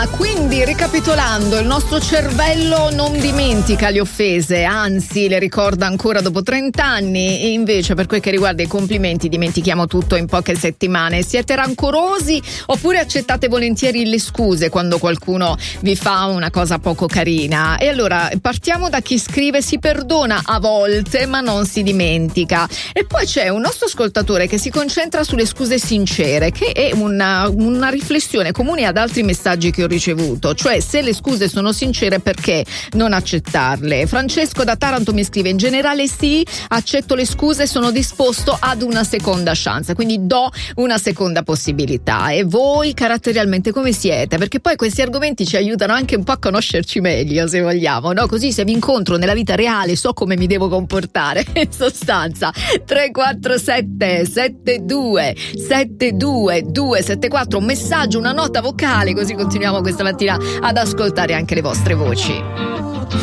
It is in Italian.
Quindi, ricapitolando, il nostro cervello non dimentica le offese, anzi le ricorda ancora dopo 30 anni, e invece per quel che riguarda i complimenti dimentichiamo tutto in poche settimane. Siete rancorosi oppure accettate volentieri le scuse quando qualcuno vi fa una cosa poco carina? E allora partiamo da chi scrive: si perdona a volte ma non si dimentica. E poi c'è un nostro ascoltatore che si concentra sulle scuse sincere, che è una riflessione comune ad altri messaggi che ho ricevuto, cioè se le scuse sono sincere perché non accettarle. Francesco da Taranto mi scrive: in generale sì, accetto le scuse, sono disposto ad una seconda chance, quindi do una seconda possibilità. E voi caratterialmente come siete? Perché poi questi argomenti ci aiutano anche un po' a conoscerci meglio, se vogliamo, no? Così se vi incontro nella vita reale so come mi devo comportare. In sostanza 347 72 72 274, un messaggio, una nota vocale, così continuiamo questa mattina ad ascoltare anche le vostre voci.